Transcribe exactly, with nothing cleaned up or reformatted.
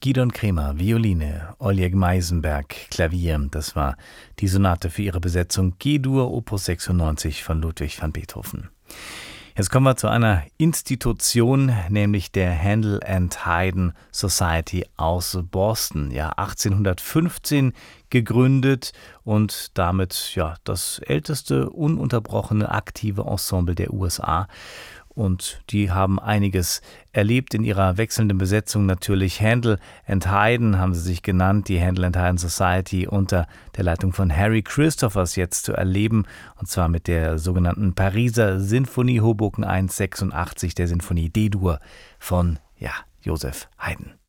Gidon Kremer, Violine, Oleg Meisenberg, Klavier. Das war die Sonate für ihre Besetzung G-Dur Opus sechsundneunzig von Ludwig van Beethoven. Jetzt kommen wir zu einer Institution, nämlich der Handel and Haydn Society aus Boston. Ja, achtzehnhundertfünfzehn gegründet und damit ja das älteste ununterbrochene aktive Ensemble der U S A. Und die haben einiges erlebt in ihrer wechselnden Besetzung. Natürlich Handel and Haydn haben sie sich genannt, die Handel and Haydn Society unter der Leitung von Harry Christophers jetzt zu erleben. Und zwar mit der sogenannten Pariser Sinfonie Hoboken eins sechsundachtzig, der Sinfonie D-Dur von ja, Joseph Haydn.